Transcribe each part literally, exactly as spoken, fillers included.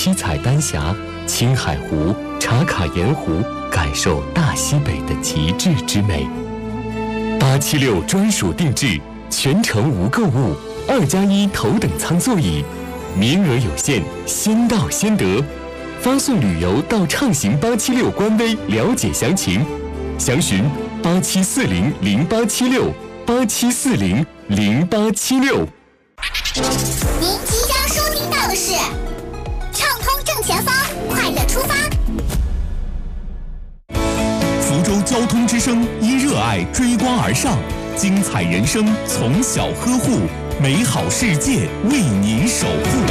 七彩丹霞、青海湖、茶卡盐湖，感受大西北的极致之美。八七六专属定制，全程无购物，二加一头等舱座椅，名额有限，先到先得。发送旅游到畅行八七六官微了解详情，详询八七四零零八七六八七四零零八七六。 您即将收听到的是畅通正前方，快乐出发。 福州交通之声因热爱追光而上，精彩人生从小呵护，美好世界为您守护。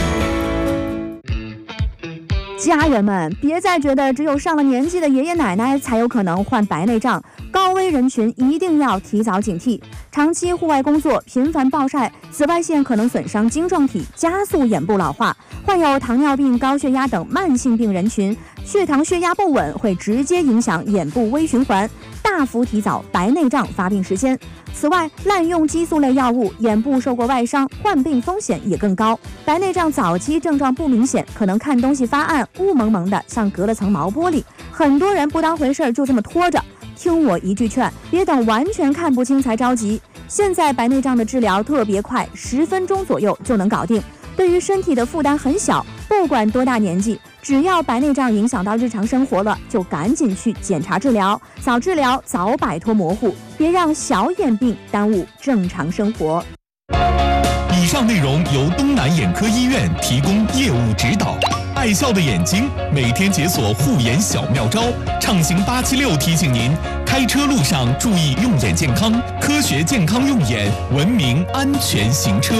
家人们，别再觉得只有上了年纪的爷爷奶奶才有可能患白内障，高危人群一定要提早警惕。长期户外工作，频繁暴晒，紫外线可能损伤晶状体，加速眼部老化。患有糖尿病、高血压等慢性病人群，血糖、血压不稳会直接影响眼部微循环，大幅提早白内障发病时间。此外，滥用激素类药物，眼部受过外伤，患病风险也更高。白内障早期症状不明显，可能看东西发暗，雾蒙蒙的，像隔了层毛玻璃。很多人不当回事，就这么拖着。听我一句劝，别等完全看不清才着急。现在白内障的治疗特别快，十分钟左右就能搞定，对于身体的负担很小。不管多大年纪，只要白内障影响到日常生活了，就赶紧去检查治疗，早治疗早摆脱模糊，别让小眼病耽误正常生活。 以上内容由东南眼科医院提供业务指导。爱笑的眼睛，每天解锁护眼小妙招。畅行八七六提醒您，开车路上注意用眼健康，科学健康用眼，文明安全行车。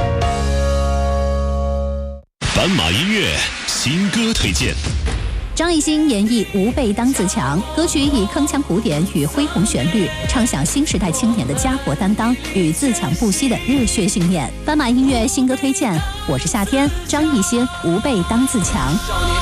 斑马音乐新歌推荐。 张艺兴演绎《吾辈当自强》，歌曲以铿锵古典与恢宏旋律，唱响新时代青年的家国担当与自强不息的热血信念。斑马音乐新歌推荐，我是夏天，张艺兴《吾辈当自强》。